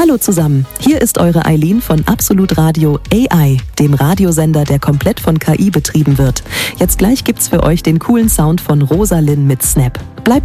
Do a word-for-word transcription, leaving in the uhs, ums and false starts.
Hallo zusammen, hier ist eure Eileen von Absolut Radio A I, dem Radiosender, der komplett von K I betrieben wird. Jetzt gleich gibt's für euch den coolen Sound von Rosalind mit Snap. Bleibt